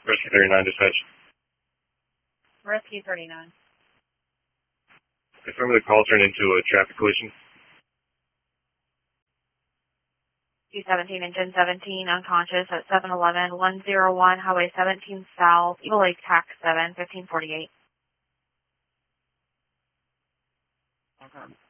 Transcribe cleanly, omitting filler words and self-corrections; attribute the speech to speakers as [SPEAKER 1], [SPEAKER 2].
[SPEAKER 1] Rescue 39 dispatch.
[SPEAKER 2] Rescue 39.
[SPEAKER 1] Confirm the call turned into a traffic collision.
[SPEAKER 2] 217 engine 17 unconscious at 711 101 Highway 17 South, Eagle Lake Tax 7 1548.
[SPEAKER 3] Okay.